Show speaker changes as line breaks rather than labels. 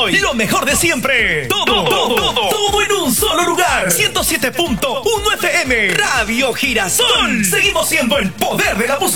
hoy. Lo mejor de siempre. Todo en un solo lugar. 107.1 FM. Radio Girasol. Seguimos siendo el poder de la música.